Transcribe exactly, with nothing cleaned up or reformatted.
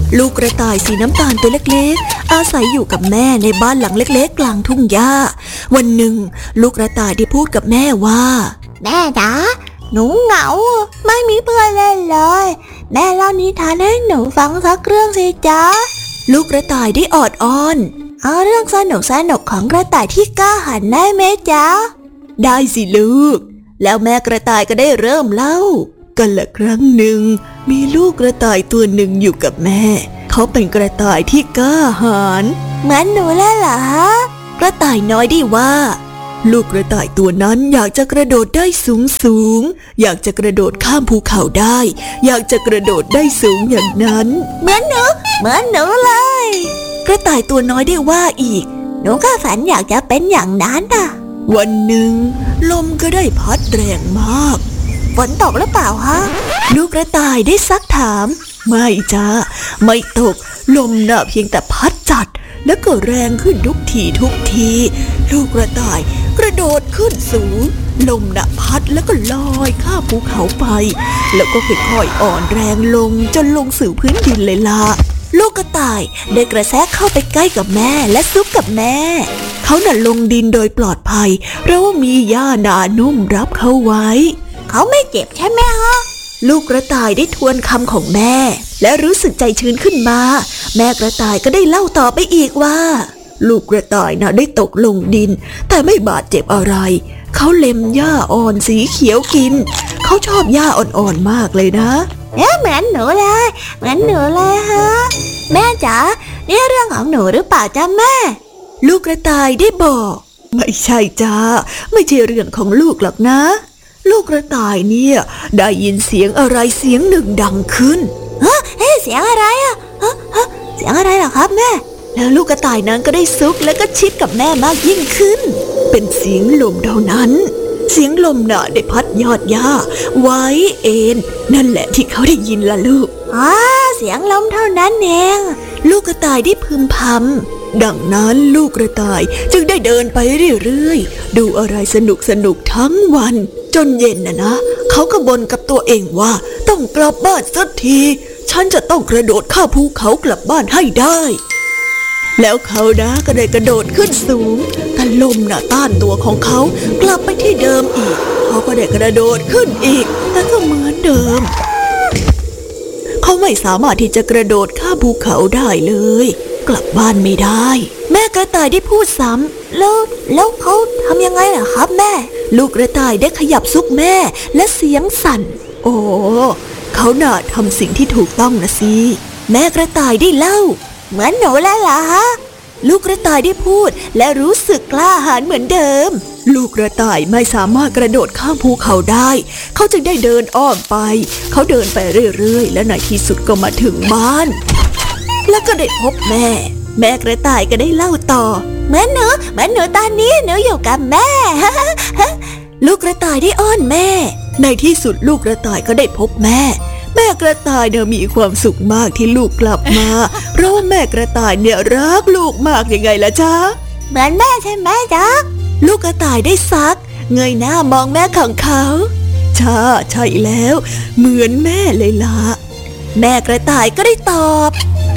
ลูกกระต่ายสีน้ำตาลตัวเล็กๆอาศัยอยู่กับแม่ในบ้านหลังเล็กๆกลางทุ่งหญ้าวันหนึ่งลูกกระต่ายได้พูดกับแม่ว่าแม่จ๋าหนูเหงาไม่มีเพื่อนเล่นเลยแม่เล่านิทานให้หนูฟังสักเรื่องสิจ๊ะลูกกระต่ายได้ออดอ้อนเอาเรื่องสนุกสนุกของกระต่ายที่กล้าหาญได้ไหมจ๊ะได้สิลูกแล้วแม่กระต่ายก็ได้เริ่มเล่ากันละครั้งหนึ่งมีลูกกระต่ายตัวหนึ่งอยู่กับแม่เขาเป็นกระต่ายที่กล้าหาญเหมือนหนูแล้วเหรอฮะกระต่ายน้อยได้ว่าลูกกระต่ายตัวนั้นอยากจะกระโดดได้สูงสูงอยากจะกระโดดข้ามภูเขาได้อยากจะกระโดดได้สูงอย่างนั้นเหมือนหนูเหมือนหนูเลยกระต่ายตัวน้อยได้ว่าอีกหนูก็ฝันอยากจะเป็นอย่างนั้นน่ะวันหนึ่งลมก็ได้พัดแรงมากฝนตกหรือเปล่าฮะลูกกระต่ายได้ซักถามไม่จ้าไม่ตกลมน่ะเพียงแต่พัดจัดแล้วก็แรงขึ้นทุกทีทุกทีลูกกระต่ายกระโดดขึ้นสูงลมน่ะพัดแล้วก็ลอยข้ามภูเขาไปแล้วก็ค่อยๆอ่อนแรงลงจนลงสู่พื้นดินเลยล่ะลูกกระต่ายได้กระแทกเข้าไปใกล้กับแม่และซุกกับแม่เขาน่ะลงดินโดยปลอดภัยเพราะว่ามีหญ้าหนานุ่มรับเขาไว้เขาไม่เจ็บใช่ไหมฮะลูกกระต่ายได้ทวนคำของแม่และรู้สึกใจชื้นขึ้นมาแม่กระต่ายก็ได้เล่าต่อไปอีกว่าลูกกระต่ายน่ะได้ตกลงดินแต่ไม่บาดเจ็บอะไรเขาเล็มหญ้าอ่อนสีเขียวกินเขาชอบหญ้าอ่อนๆมากเลยนะเนี่ยเหมือนหนูเลยเหมือนหนูเลยฮะแม่จ๋านี่เรื่องของหนูหรือเปล่าจ๊ะแม่ลูกกระต่ายได้บอกไม่ใช่จ้าไม่ใช่เรื่องของลูกหรอกนะลูกกระต่ายเนี่ยได้ยินเสียงอะไรเสียงหนึ่งดังขึ้นฮะเอ๊ะเสียงอะไรอ่ะฮะฮะเสียงอะไรเหรอครับแม่แล้วลูกกระต่ายนั้นก็ได้ซุกและก็ชิดกับแม่มากยิ่งขึ้นเป็นเสียงลมเท่านั้นเสียงลมน่ะได้พัดยอดหญ้าไว้เอ็นนั่นแหละที่เขาได้ยินล่ะลูกอ๋อเสียงลมเท่านั้นเองลูกกระต่ายได้พึมพำดังนั้นลูกกระต่ายจึงได้เดินไปเรื่อยๆดูอะไรสนุกสนุกทั้งวันจนเย็นน่ะนะเขาก็บ่นกับตัวเองว่าต้องกลับบ้านสักทีฉันจะต้องกระโดดข้ามภูเขากลับบ้านให้ได้แล้วเขานะก็ได้กระโดดขึ้นสูงแต่ลมน่ะต้านตัวของเขากลับไปที่เดิมอีกเขาก็ได้กระโดดขึ้นอีกแต่ก็เหมือนเดิมเขาไม่สามารถที่จะกระโดดข้ามภูเขาได้เลยกลับบ้านไม่ได้แม่กระต่ายได้พูดซ้ำแล้วแล้วเขาทำยังไงล่ะครับแม่ลูกกระต่ายได้ขยับซุกแม่และเสียงสั่นโอ้เขาน่ะทำสิ่งที่ถูกต้องนะสิแม่กระต่ายได้เล่าเหมือนหนูแล้วล่ะฮะลูกกระต่ายได้พูดและรู้สึกกล้าหาญเหมือนเดิมลูกกระต่ายไม่สามารถกระโดดข้ามภูเขาได้เขาจึงได้เดินอ้อมไปเขาเดินไปเรื่อยๆและในที่สุดก็มาถึงบ้านแล้วก็ได้พบแม่แม่กระต่ายก็ได้เล่าต่อเหมือนหนูเหมือนหนูตอนนี้หนูอยู่กับแม่ลูกกระต่ายได้อ้อนแม่ในที่สุดลูกกระต่ายก็ได้พบแม่แม่กระต่ายเนี่ยมีความสุขมากที่ลูกกลับมาเพราะว่าแม่กระต่ายเนี่ยรักลูกมากยังไงล่ะจ๊ะเหมือนแม่ใช่ไหมจ๊ะลูกกระต่ายได้ซักเงยหน้ามองแม่ของเขาใช่ใช่แล้วเหมือนแม่เลยล่ะแม่กระต่ายก็ได้ตอบ